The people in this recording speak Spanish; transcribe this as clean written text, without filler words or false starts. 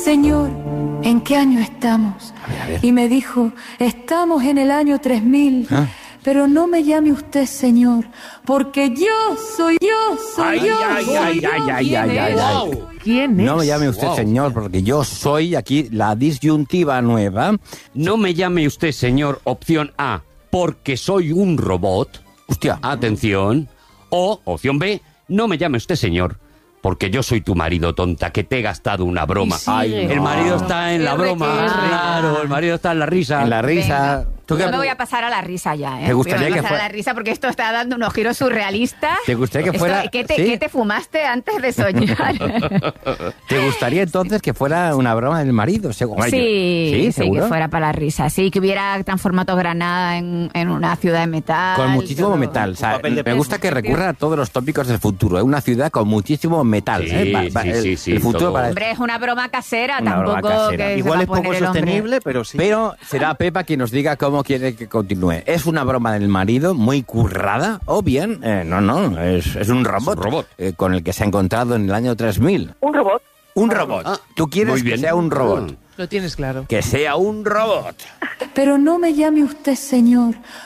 Señor, ¿en qué año estamos? A ver. Y me dijo, estamos en el año 3000. Pero no me llame usted señor, porque yo soy. ¿Quién es? No me llame usted señor, porque yo soy aquí la disyuntiva nueva. No me llame usted señor, opción A, porque soy un robot. Hostia. Atención. O, opción B, no me llame usted señor, porque yo soy tu marido, tonta, que te he gastado una broma. Y sigue. El marido está en la broma. Claro, el marido está en la risa. En la risa. ¿Tú Yo qué- me voy a pasar a la risa ya, ¿eh? ¿Te gustaría Voy a que pasar a fuera- la risa porque esto está dando unos giros surrealistas. ¿Te gustaría que Esto, fuera- ¿Qué sí? te fumaste antes de soñar? ¿Te gustaría entonces que fuera una broma del marido? Hombre, Sí, ¿seguro? que fuera para la risa. Sí, que hubiera transformado Granada en una ciudad de metal. Con muchísimo todo. metal. O sea, papel de me gusta que recurra a todos los tópicos del futuro. Es una ciudad con muchísimo metal. Sí, sí, el futuro todo. para... Hombre, es una broma casera, Una broma tampoco casera. que se Igual va a es poco poner el hombre. sostenible, pero sí. Pero será Pepa quien nos diga cómo quiere que continúe. ¿Es una broma del marido muy currada? O bien, no, es un robot. Es un robot. Con el que se ha encontrado en el año 3000. Un robot. Un robot. Ah, ¿Tú quieres muy que bien. sea un robot? Lo tienes claro. Que sea un robot. Pero no me llame usted señor,